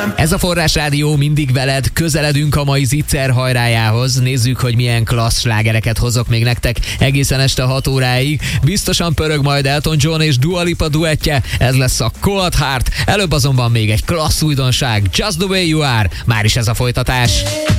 Ez a Forrás Rádió, mindig veled, közeledünk a mai Zicser hajrájához. Nézzük, hogy milyen klassz slágereket hozok még nektek egészen este 6 óráig. Biztosan pörög majd Elton John és Dua Lipa duettje, ez lesz a Cold Heart. Előbb azonban még egy klassz újdonság, Just the Way You Are, már is ez a folytatás.